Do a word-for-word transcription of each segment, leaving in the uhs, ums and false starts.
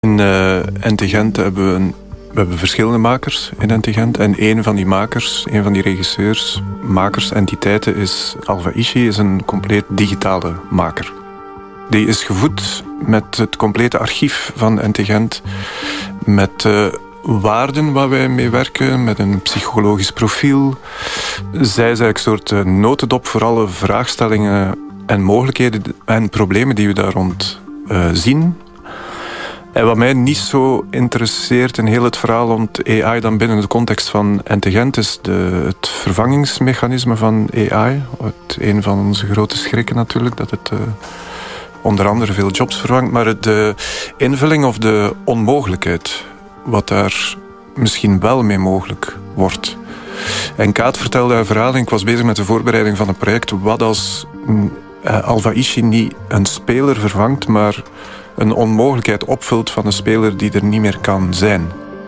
In uh, N T Gent hebben we, een, we hebben verschillende makers in N T Gent. En een van die makers, een van die regisseurs, makers, entiteiten is Alva Ishi, is een compleet digitale maker. Die is gevoed met het complete archief van N T Gent, met uh, waarden waar wij mee werken, met een psychologisch profiel. Zij is eigenlijk een soort uh, notendop voor alle vraagstellingen en mogelijkheden en problemen die we daar rond uh, zien. En wat mij niet zo interesseert in heel het verhaal rond A I dan binnen de context van N T Gent is de, het vervangingsmechanisme van A I. Het, een van onze grote schrikken natuurlijk, dat het uh, onder andere veel jobs vervangt. Maar de invulling of de onmogelijkheid, wat daar misschien wel mee mogelijk wordt. En Kaat vertelde haar verhaal en ik was bezig met de voorbereiding van een project. Wat als uh, Alva Ishi niet een speler vervangt, maar een onmogelijkheid opvult van een speler die er niet meer kan zijn?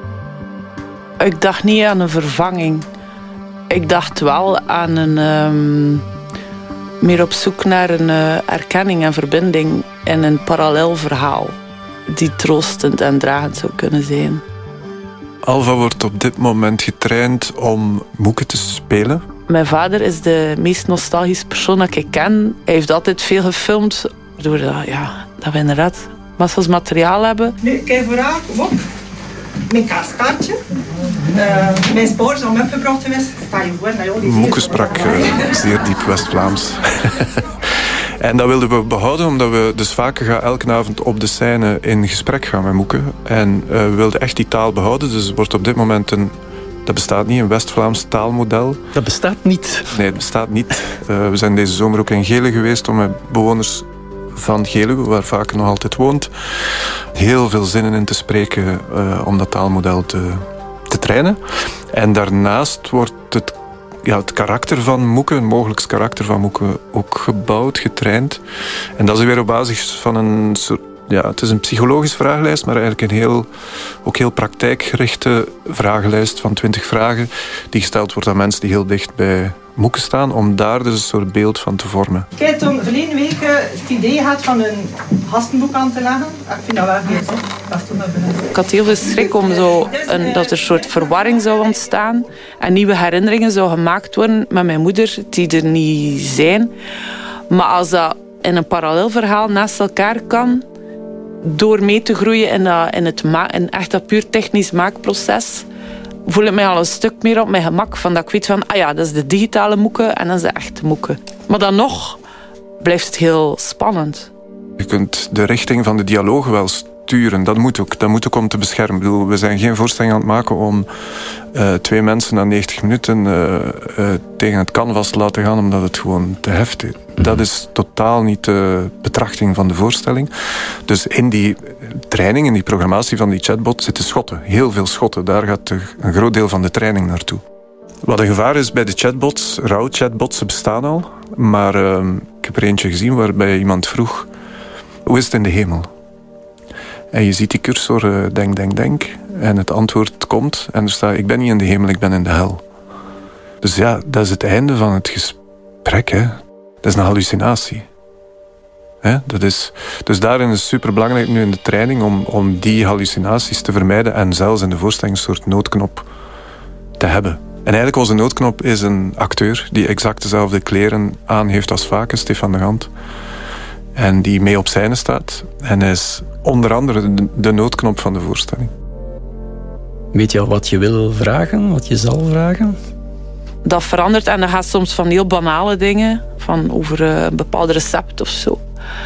Ik dacht niet aan een vervanging. Ik dacht wel aan een... Um, meer op zoek naar een uh, erkenning en verbinding in een parallel verhaal die troostend en dragend zou kunnen zijn. Alva wordt op dit moment getraind om Moeke te spelen. Mijn vader is de meest nostalgische persoon dat ik ken. Hij heeft altijd veel gefilmd, waardoor dat, ja, dat we inderdaad massas materiaal hebben. Nu, kijk vooral, kom op. Mijn kaaskaartje. Uh, mijn spoor is om opgebracht geweest. Sta je gewoon naar jullie. Moeke sprak uh, zeer diep West-Vlaams. En dat wilden we behouden, omdat we dus vaker gaan elke avond op de scène in gesprek gaan met Moeke. En uh, we wilden echt die taal behouden. Dus er wordt op dit moment een... Dat bestaat niet, een West-Vlaams taalmodel. Dat bestaat niet? Nee, het bestaat niet. Uh, we zijn deze zomer ook in Gele geweest om met bewoners van Geluwe, waar Vaken nog altijd woont, heel veel zinnen in te spreken uh, om dat taalmodel te, te trainen. En daarnaast wordt het, ja, het karakter van Moeke, een mogelijk karakter van Moeke, ook gebouwd, getraind. En dat is weer op basis van een soort... Ja, het is een psychologische vragenlijst, maar eigenlijk een heel, ook heel praktijkgerichte vragenlijst van twintig vragen die gesteld wordt aan mensen die heel dicht bij Moeke staan, om daar dus een soort beeld van te vormen. Ik heb toen verleden week het idee gehad van een gastenboek aan te leggen. Ik vind dat wel veel, hè. Ik had heel veel schrik om zo een, dat er een soort verwarring zou ontstaan en nieuwe herinneringen zou gemaakt worden met mijn moeder, die er niet zijn. Maar als dat in een parallel verhaal naast elkaar kan, door mee te groeien in, dat, in, het ma- in echt dat puur technisch maakproces, voel ik mij al een stuk meer op mijn gemak. Van dat ik weet van, ah ja, dat is de digitale Moeke en dat is de echte Moeke. Maar dan nog blijft het heel spannend. Je kunt de richting van de dialoog wel sturen. Dat moet ook. Dat moet ook om te beschermen. Ik bedoel, we zijn geen voorstelling aan het maken om uh, twee mensen na negentig minuten uh, uh, tegen het canvas te laten gaan, omdat het gewoon te heftig is. Dat is totaal niet de betrachting van de voorstelling. Dus in die training, in die programmatie van die chatbot zitten schotten. Heel veel schotten. Daar gaat een groot deel van de training naartoe. Wat een gevaar is bij de chatbots, rauw chatbots, ze bestaan al. Maar uh, ik heb er eentje gezien waarbij iemand vroeg, hoe is het in de hemel? En je ziet die cursor, uh, denk, denk, denk. En het antwoord komt en er staat, ik ben niet in de hemel, ik ben in de hel. Dus ja, dat is het einde van het gesprek, hè. Dat is een hallucinatie. He, dat is, dus daarin is het superbelangrijk nu in de training om, om die hallucinaties te vermijden en zelfs in de voorstelling een soort noodknop te hebben. En eigenlijk onze noodknop is een acteur die exact dezelfde kleren aan heeft als Vaken, Stefan de Gant. En die mee op scène staat. En hij is onder andere de, de noodknop van de voorstelling. Weet je al wat je wil vragen, wat je zal vragen? Dat verandert en dat gaat soms van heel banale dingen, van over uh, een bepaald recept of zo,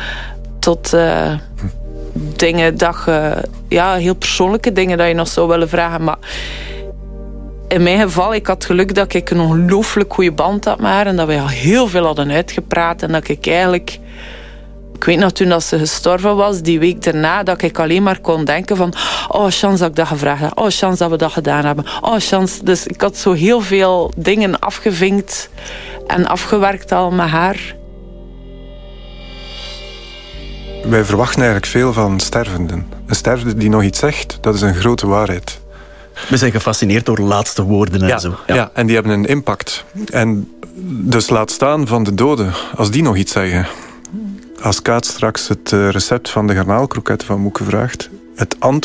tot uh, hm. dingen dat je, ja, heel persoonlijke dingen dat je nog zou willen vragen. Maar in mijn geval, ik had geluk dat ik een ongelooflijk goede band had met haar en dat wij al heel veel hadden uitgepraat en dat ik eigenlijk... Ik weet nog, toen dat ze gestorven was, die week daarna, dat ik alleen maar kon denken van, oh, chance dat ik dat gevraagd heb. Oh, chance dat we dat gedaan hebben. Oh, chance. Dus ik had zo heel veel dingen afgevinkt en afgewerkt al met haar. Wij verwachten eigenlijk veel van stervenden. Een stervende die nog iets zegt, dat is een grote waarheid. We zijn gefascineerd door laatste woorden en ja, zo. Ja. ja, en die hebben een impact. En dus laat staan van de doden, als die nog iets zeggen. Als Kaat straks het recept van de garnaalkroketten van Moeke vraagt, het antwoord